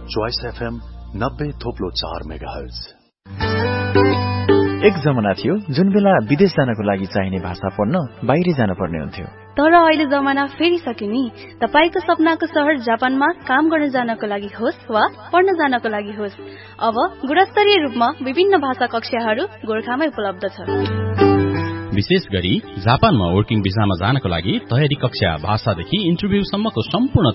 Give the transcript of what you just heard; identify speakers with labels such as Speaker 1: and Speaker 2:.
Speaker 1: Choice FM 90.4 megahertz.
Speaker 2: एक जमाना थियो जुन बेला विदेश जानको लागि चाहिने भाषा पढ्न बाहिर जान पर्ने हुन्थ्यो।
Speaker 3: तर अहिले जमाना फेरिसक्यो नि। तपाईको सपनाको शहर जापानमा काम गर्न जानको लागि होस् वा पढ्न जानको लागि होस्, अब गुणस्तरीय रूपमा विभिन्न भाषा कक्षाहरू गोरखामै उपलब्ध छ।
Speaker 4: विशेष गरी जापानमा वर्किङ भिसामा जानको लागि तयारी कक्षा, भाषादेखि इन्टरभ्यू सम्मको सम्पूर्ण